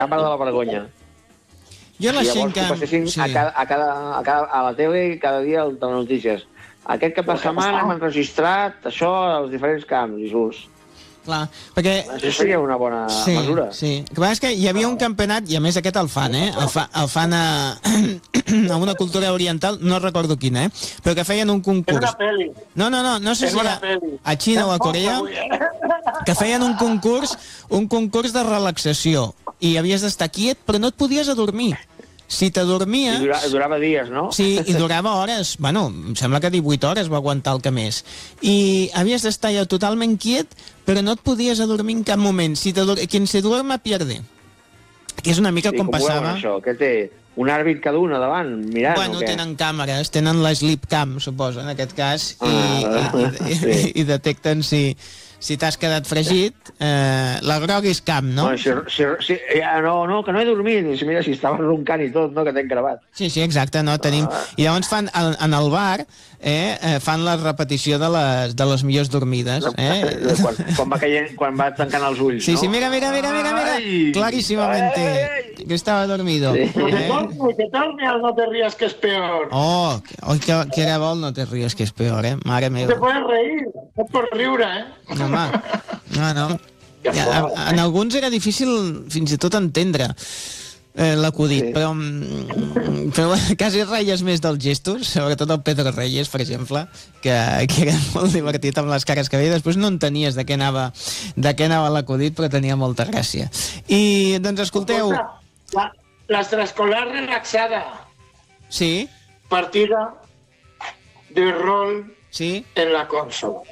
a part de la vergonya. Jo la I gent llavors que... ho passessin a la tele cada dia al Telenotícies. Aquest cap de setmana hem enregistrat això als diferents camps, Jesús. Clar, perquè... Això seria una bona mesura. Sí, el que passa és que hi havia un campionat, i a més aquest el fan, el fan a una cultura oriental, no recordo quina, però que feien un concurs. És una pel·li. No sé si era a Xina o a Corea, que feien un concurs de relaxació, i havies d'estar quiet, però no et podies adormir. Si t'adormies... I durava dies, no? Sí, i durava hores. Bueno, em sembla que 18 hores va aguantar el que més. I havies d'estar ja totalment quiet, però no et podies adormir en cap moment. Quien se duerma pierde. Que és una mica com passava... Això? Què té? Un àrbit cada una davant, mirant, bueno, o què? Tenen càmeres, tenen la sleep cam, suposo, en aquest cas, i detecten si t'has quedat fregit. La Groguis Cam, no? No, que no he dormit. Mira, si estava roncant i tot, no, que t'hem gravat. Sí, exacte, no, tenim... I llavors fan, en el bar, fan la repetició de les millors dormides. Quan va tancant els ulls, sí, no? Sí, mira, clarísimamente, que estaba dormido. Que torni al No te rías que es peor. Oh, que era bo el No te rías que es peor, mare meva. Te puedes reír, no pots riure, No, home, no. En alguns era difícil fins i tot entendre l'acudit, però quasi reies més dels gestos, sobretot el Pedro Reyes, per exemple, que era molt divertit amb les cares que veia. Després no entenies de què anava l'acudit, però tenia molta gràcia. I, doncs, escolteu... L'extraescolar relaxada. Sí. Partida de rol en la consola.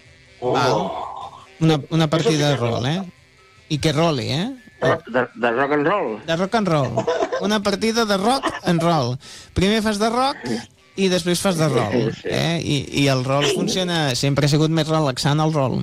Una partida de rol, I que roli, De rock and roll. De rock and roll. Una partida de rock and roll. Primer fas de rock i després fas de rol. I el rol funciona... Sempre ha sigut més relaxant el rol.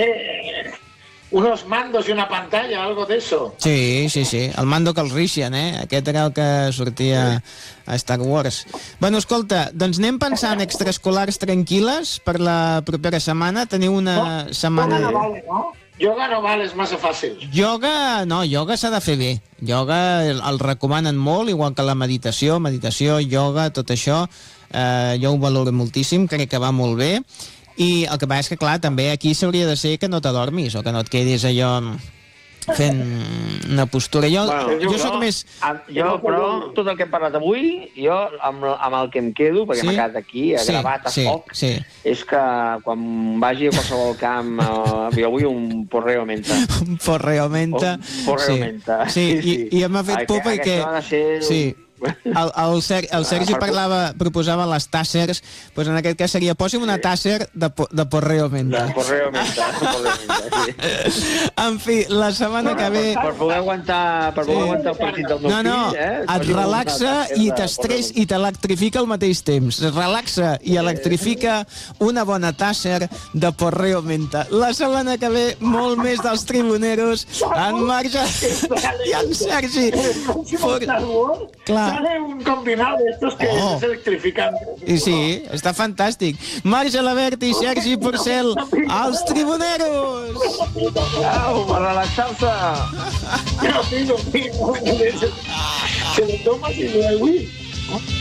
Unos mandos y una pantalla, algo de eso. Sí. El mando Calrissian, Aquest era el que sortia a Star Wars. Bueno, escolta, doncs anem pensant extraescolars tranquil·les per la propera setmana. Teniu una setmana... Yoga no vale, ¿no? Yoga no vale, és massa fàcil. Yoga s'ha de fer bé. Yoga el recomanen molt, igual que la meditació, yoga, tot això. Jo ho valoro moltíssim, crec que va molt bé. I el que passa és que, clar, també aquí s'hauria de ser que no t'adormis o que no et quedis allò fent una postura. Jo soc més... Però tot el que hem parlat avui, jo amb el que em quedo, perquè m'ha quedat aquí, gravat a foc, és que quan vagi a qualsevol camp, jo vull un porreo menta. Un porreo menta. Sí, i m'ha fet por perquè... Sí. El Sergi proposava les tàssers, doncs en aquest cas seria posi'm una tàsser de porreo menta. De porreo menta, sí. En fi, la setmana que ve... Per poder aguantar el partit del meu fill, et relaxa i t'estrès i t'electrifica al mateix temps. Relaxa i electrifica una bona tàsser de porreo menta. La setmana que ve, molt més dels tribuneros, en Marge i en Sergi. Clar. Sale un combinado de estos que es electrificante. I sí, està fantàstic. Marge Labert i Sergi Porcel, els tribuneros! Au, a relaxar-se! Se lo tomas y luego...